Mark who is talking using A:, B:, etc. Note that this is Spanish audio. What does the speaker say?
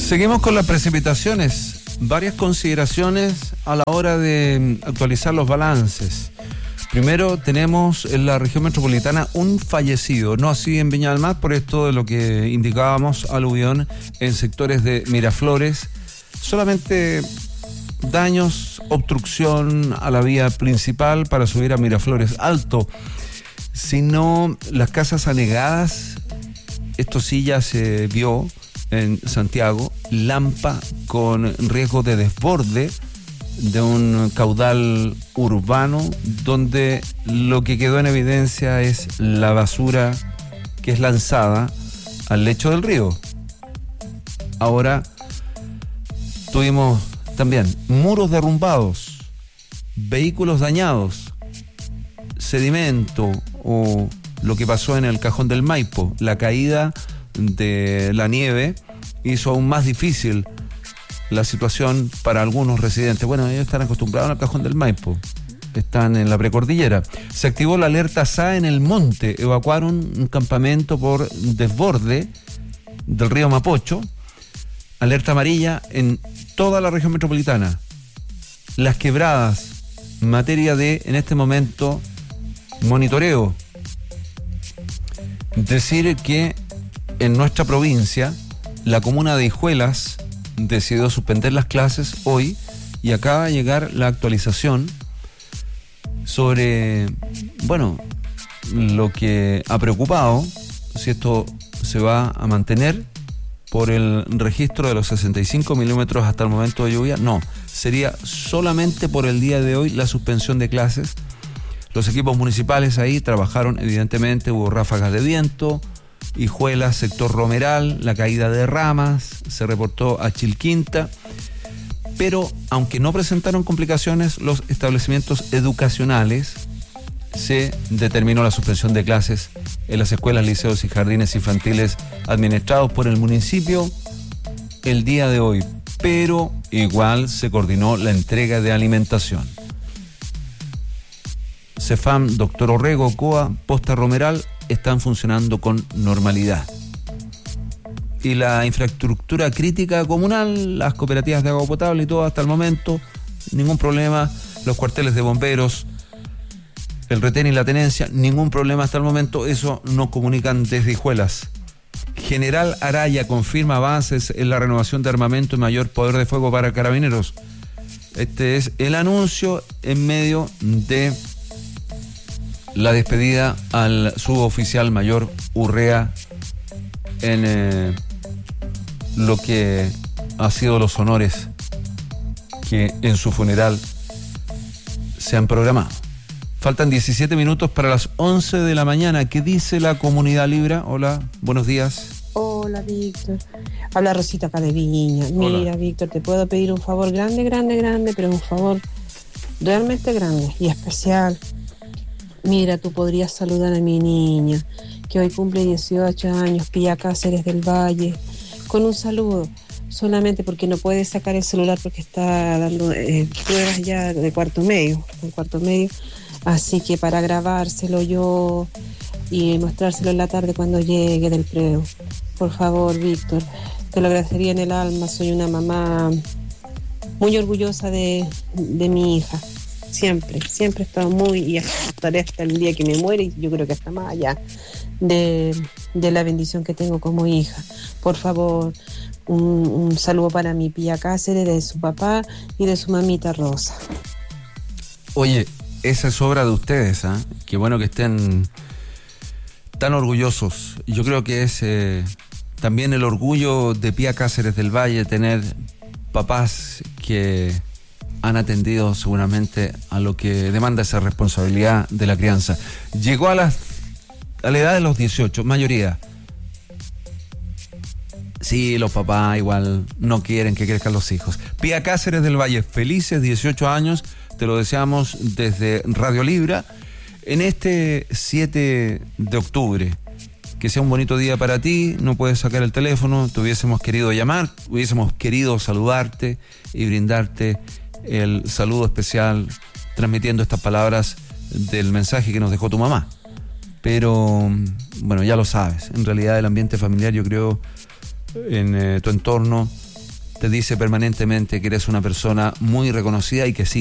A: Seguimos con las precipitaciones. Varias consideraciones a la hora de actualizar los balances. Primero, tenemos en la región metropolitana un fallecido, no así en Viña del Mar, por esto de lo que indicábamos, aluvión en sectores de Miraflores. Solamente daños, obstrucción a la vía principal para subir a Miraflores Alto. Sino las casas anegadas, esto sí ya se vio en Santiago, Lampa con riesgo de desborde de un caudal urbano donde lo que quedó en evidencia es la basura que es lanzada al lecho del río. Ahora tuvimos también muros derrumbados, vehículos dañados, sedimento o lo que pasó en el Cajón del Maipo, la caída de la nieve hizo aún más difícil la situación para algunos residentes. Bueno, ellos están acostumbrados al Cajón del Maipo, están en la precordillera. Se activó la alerta SA en el monte, evacuaron un campamento por desborde del río Mapocho, alerta amarilla en toda la región metropolitana. Las quebradas, materia de, en este momento, monitoreo. Decir que en nuestra provincia, la comuna de Hijuelas decidió suspender las clases hoy y acaba de llegar la actualización sobre, bueno, lo que ha preocupado, si esto se va a mantener por el registro de los 65 milímetros hasta el momento de lluvia. No, sería solamente por el día de hoy la suspensión de clases. Los equipos municipales ahí trabajaron, evidentemente, hubo ráfagas de viento. Hijuelas, sector Romeral, la caída de ramas, se reportó a Chilquinta, pero aunque no presentaron complicaciones, los establecimientos educacionales, se determinó la suspensión de clases en las escuelas, liceos y jardines infantiles administrados por el municipio el día de hoy, pero igual se coordinó la entrega de alimentación. Cefam, Doctor Orrego, COA, Posta Romeral están funcionando con normalidad. Y la infraestructura crítica comunal, las cooperativas de agua potable y todo hasta el momento, ningún problema. Los cuarteles de bomberos, el retén y la tenencia, ningún problema hasta el momento. Eso nos comunican desde Hijuelas. General Araya confirma avances en la renovación de armamento y mayor poder de fuego para carabineros. Este es el anuncio en medio de la despedida al suboficial mayor Urrea en lo que ha sido los honores que en su funeral se han programado. Faltan 17 minutos para las 11 de la mañana. ¿Qué dice la comunidad Libra? Hola, buenos días.
B: Hola, Víctor. Habla Rosita acá de Viña. Mira, hola. Víctor, te puedo pedir un favor grande, pero un favor realmente grande y especial. Mira, tú podrías saludar a mi niña, que hoy cumple 18 años, Pía Cáceres del Valle, con un saludo, solamente porque no puede sacar el celular porque está dando pruebas ya de cuarto medio, así que para grabárselo yo y mostrárselo en la tarde cuando llegue del preo. Por favor, Víctor, te lo agradecería en el alma, soy una mamá muy orgullosa de mi hija. Siempre he estado muy, y estaré hasta el día que me muere, y yo creo que hasta más allá de la bendición que tengo como hija. Por favor, un saludo para mi Pía Cáceres, de su papá y de su mamita Rosa.
A: Oye, esa es obra de ustedes, ¿eh? Qué bueno que estén tan orgullosos. Yo creo que es también el orgullo de Pía Cáceres del Valle tener papás que han atendido seguramente a lo que demanda esa responsabilidad de la crianza. Llegó a la edad de los 18, mayoría. Sí, los papás igual no quieren que crezcan los hijos. Pía Cáceres del Valle, felices 18 años, te lo deseamos desde Radio Libra, en este 7 de octubre. Que sea un bonito día para ti, no puedes sacar el teléfono, te hubiésemos querido llamar, hubiésemos querido saludarte y brindarte el saludo especial, transmitiendo estas palabras del mensaje que nos dejó tu mamá. Pero, bueno, ya lo sabes, en realidad el ambiente familiar, yo creo, en tu entorno te dice permanentemente que eres una persona muy reconocida y que sigue